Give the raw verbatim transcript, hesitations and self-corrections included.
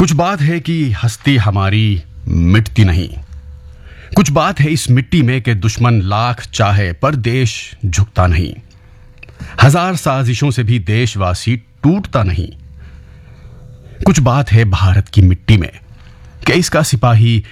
कुछ बात है कि हस्ती हमारी मिटती नहीं। कुछ बात है इस मिट्टी में कि दुश्मन लाख चाहे पर देश झुकता नहीं। हजार साजिशों से भी देशवासी टूटता नहीं। कुछ बात है भारत की मिट्टी में कि इसका सिपाही